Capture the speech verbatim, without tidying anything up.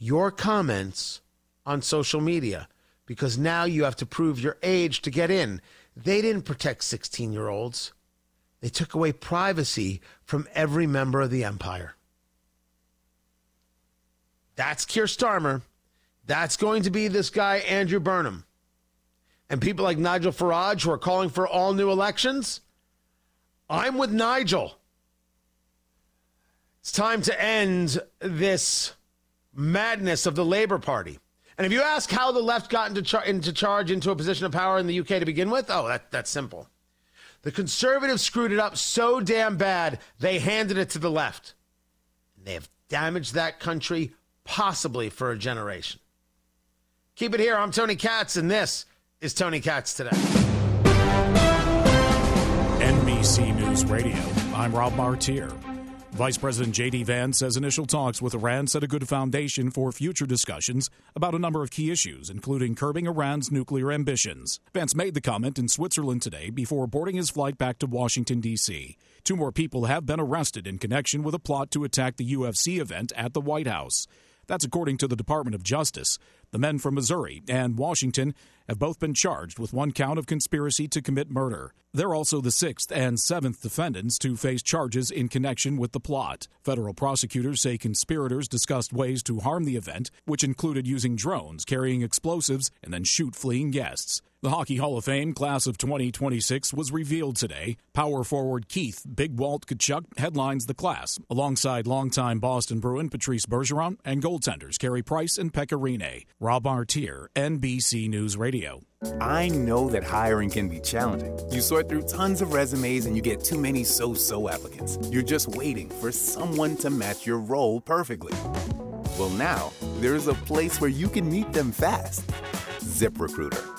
your comments on social media because now you have to prove your age to get in. They didn't protect sixteen-year-olds. They took away privacy from every member of the empire. That's Keir Starmer. That's going to be this guy, Andrew Burnham. And people like Nigel Farage who are calling for all new elections. I'm with Nigel. It's time to end this madness of the Labour Party. And if you ask how the left got into, char- into charge, into a position of power in the U K to begin with, oh, that, that's simple. The Conservatives screwed it up so damn bad, they handed it to the left. They have damaged that country possibly for a generation. Keep it here. I'm Tony Katz, and this is Tony Katz Today. N B C News Radio. I'm Rob Martier. Vice President J D. Vance says initial talks with Iran set a good foundation for future discussions about a number of key issues, including curbing Iran's nuclear ambitions. Vance made the comment in Switzerland today before boarding his flight back to Washington, D C Two more people have been arrested in connection with a plot to attack the U F C event at the White House. That's according to the Department of Justice. The men from Missouri and Washington have both been charged with one count of conspiracy to commit murder. They're also the sixth and seventh defendants to face charges in connection with the plot. Federal prosecutors say conspirators discussed ways to harm the event, which included using drones, carrying explosives, and then shoot fleeing guests. The Hockey Hall of Fame class of twenty twenty-six was revealed today. Power forward Keith Big Walt Tkachuk headlines the class, alongside longtime Boston Bruin Patrice Bergeron and goaltenders Carey Price and Pekka Rinne. Rob Artier, N B C News Radio. I know that hiring can be challenging. You sort through tons of resumes and you get too many so-so applicants. You're just waiting for someone to match your role perfectly. Well, now, there's a place where you can meet them fast. ZipRecruiter.